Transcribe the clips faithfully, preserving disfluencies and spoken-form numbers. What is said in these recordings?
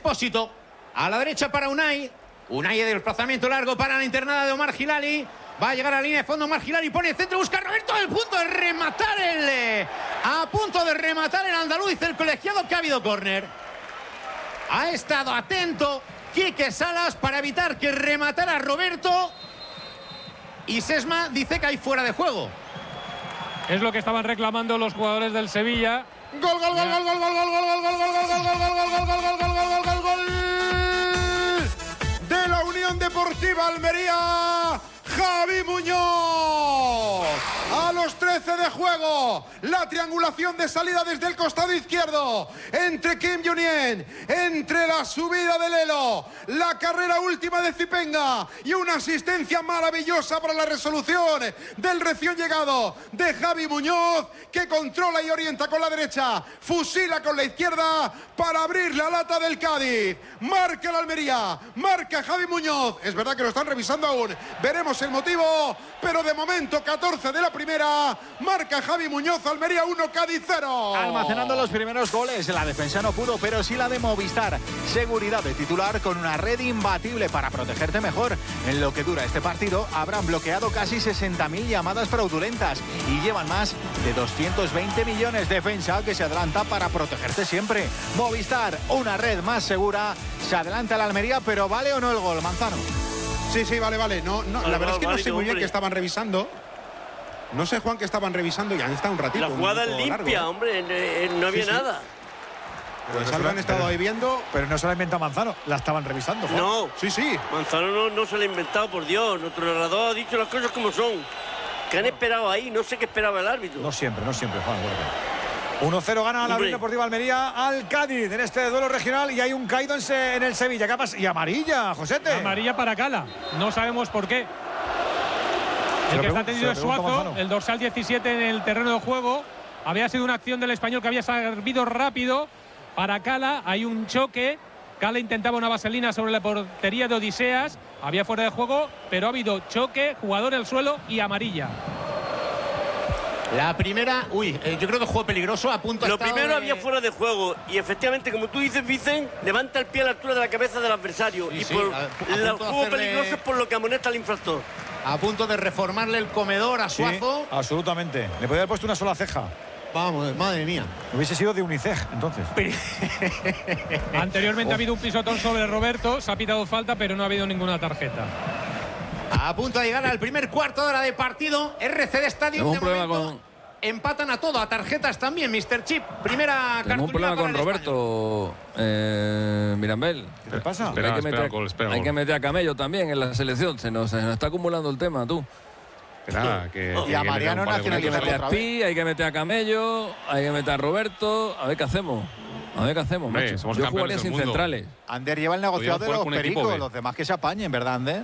Expósito. A la derecha para Unai. Unai de desplazamiento largo para la internada de Omar Hilali. Va a llegar a la línea de fondo Omar Hilali. Pone el centro, busca a Roberto. El punto de rematar el... Eh, a punto de rematar el andaluz. Dice el colegiado que ha habido córner. Ha estado atento Quique Salas para evitar que rematara Roberto. Y Sesma dice que hay fuera de juego. Es lo que estaban reclamando los jugadores del Sevilla. Gol, gol, gol, gol, gol, gol, gol, gol, gol, gol, gol, gol, gol, gol, gol, gol, gol, gol, gol de la Unión Deportiva Almería. Javi Muñoz. A los trece de juego, la triangulación de salida desde el costado izquierdo entre Kim Junien, entre la subida de Lelo, la carrera última de Zipenga y una asistencia maravillosa para la resolución del recién llegado de Javi Muñoz, que controla y orienta con la derecha, fusila con la izquierda para abrir la lata del Cádiz. Marca la Almería, marca Javi Muñoz. Es verdad que lo están revisando aún, veremos el motivo, pero de momento catorce de la primera, marca Javi Muñoz, Almería uno, Cádiz cero. Almacenando los primeros goles, la defensa no pudo, pero sí la de Movistar. Seguridad de titular con una red imbatible para protegerte mejor. En lo que dura este partido, habrán bloqueado casi sesenta mil llamadas fraudulentas y llevan más de doscientos veinte millones. Defensa que se adelanta para protegerte siempre. Movistar, una red más segura. Se adelanta la Almería, pero ¿vale o no el gol, Manzano? Sí, sí, vale, vale. No, no, vale, la verdad vale, es que vale, no sé muy bien hombre. qué estaban revisando. No sé, Juan, qué estaban revisando y han estado un ratito. La jugada un es minuto limpia, largo, hombre, eh, no había Sí, sí. nada. Pues algo han estado ahí viendo. Pero no se la inventa Manzano, la estaban revisando, Juan. No, Sí, sí. Manzano no, no se lo ha inventado, por Dios. Nuestro narrador ha dicho las cosas como son. ¿Qué han esperado ahí? No sé qué esperaba el árbitro. No siempre, no siempre, Juan. uno cero gana la Hombre. Unión Deportiva Almería al Cádiz en este duelo regional y hay un caído en, se, en el Sevilla. ¿Qué pasa? Y amarilla, Josete. Amarilla para Cala. No sabemos por qué. Se El lo que está pregun- tenido se es lo pregunto a Suazo, Manzano. el dorsal diecisiete en el terreno de juego. Había sido una acción del español que había servido rápido para Cala. Hay un choque. Cala intentaba una vaselina sobre la portería de Odiseas. Había fuera de juego, pero ha habido choque, jugador al suelo y amarilla. La primera, uy, eh, yo creo que juego peligroso, a punto Lo ha estado primero de- había fuera de juego y efectivamente, como tú dices, Vicen, levanta el pie a la altura de la cabeza del adversario. Sí, y sí, por a- a el punto de juego hacerle- peligroso es por lo que amonesta al infractor. a punto de reformarle el comedor a Suazo. absolutamente. Le podía haber puesto una sola ceja. Vamos, madre mía. Hubiese sido de Unicef, entonces. Anteriormente ha habido un pisotón sobre Roberto. Se ha pitado falta, pero no ha habido ninguna tarjeta. A punto de llegar al primer cuarto de hora de partido. R C D Stadium. Tengo un de problema momento, con- empatan a todo, a tarjetas también, mister Chip. Primera Tengo un cartulina problema para con el español. Roberto eh, Mirambel. ¿Qué te pasa? Pero hay que, espera meter, gol, espera hay gol. que meter a Camello también en la selección. Se nos, se nos está acumulando el tema, tú. Espera, que, Y que a hay que meter Mariano un par de Hay que nacionalizarlo meter otra a vez. Pi, hay que meter a Camello, hay que meter a Roberto. A ver qué hacemos. A ver qué hacemos, Hombre, macho. somos Yo campeones jugaría del sin mundo. centrales. Ander lleva el negociado de jugar los con un equipo pericos, B. los demás que se apañen, ¿verdad, Ander?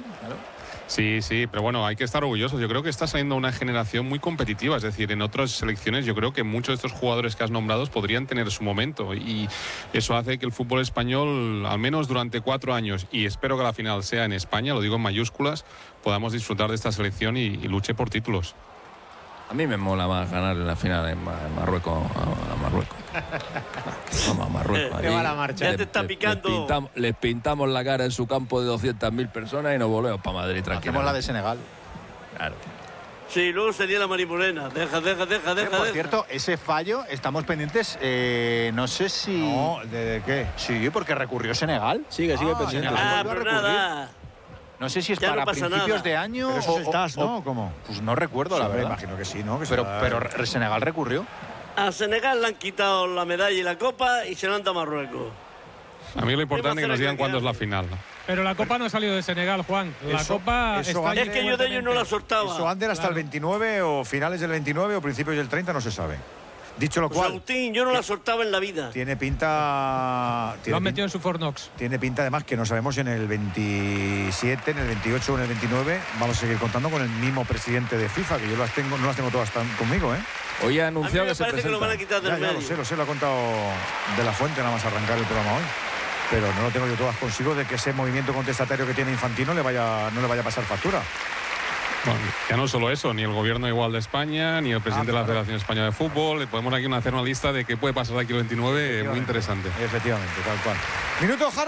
Sí, sí, pero bueno, hay que estar orgullosos. Yo creo que está saliendo una generación muy competitiva. Es decir, en otras selecciones yo creo que muchos de estos jugadores que has nombrado podrían tener su momento. Y eso hace que el fútbol español, al menos durante cuatro años, y espero que la final sea en España, lo digo en mayúsculas, podamos disfrutar de esta selección y, y luche por títulos. A mí me mola más ganar en la final en, Ma- en Marruecos. A, a Marruecos. Vamos a Marruecos. Qué allí mala marcha. Ya les- te está les- picando. Les pintamos, les pintamos la cara en su campo de doscientas mil personas y nos volvemos para Madrid tranquilo. Hacemos la de Senegal. Claro. Sí, luego sería la Marimorena. Deja, deja, deja, Eh, deja. por deja. cierto, ese fallo, estamos pendientes, eh, no sé si... No, ¿de, de qué? Sí, porque recurrió Senegal. Sigue, sigue Ah, pendiente. Senegal Ah, volvió a pero recurrir. nada. No sé si es Ya no para pasa principios nada. de año Pero eso o, es estás, o- ¿no? ¿Cómo? Pues no recuerdo, Sí, la hombre, verdad. imagino que sí, ¿no? Que Pero, será- pero re- Senegal recurrió. A Senegal le han quitado la medalla y la copa y se la han dado a Marruecos. A mí lo importante es que nos digan cuándo es la final. Pero la Copa no ha salido de Senegal, Juan. La Eso- Copa eso está antes- Es que yo de ellos no la soltaba. Eso, Ander, hasta Claro. el veintinueve o finales del veintinueve o principios del treinta no se sabe. Dicho lo Pues cual, Agustín, yo no la soltaba en la vida. tiene pinta... Lo Tiene, han pin- metido en su Fornox. tiene pinta además que no sabemos si en el veintisiete, en el veintiocho o en el veintinueve vamos a seguir contando con el mismo presidente de FIFA, que yo las tengo, no las tengo todas tan conmigo, ¿eh? Hoy ha A mí anunciado me que se parece que lo van a presenta. quitar del Ya, ya lo medio. sé, lo sé, lo ha contado de la fuente nada más arrancar el programa hoy. Pero no lo tengo yo todas consigo de que ese movimiento contestatario que tiene Infantino le vaya, no le vaya a pasar factura. Bueno, ya no solo eso, ni el gobierno igual de España, ni el presidente Ah, de la claro. Federación Española de Fútbol. Podemos aquí hacer una lista de qué puede pasar de aquí el veintinueve, muy interesante. Efectivamente, tal cual. Minuto, Jara.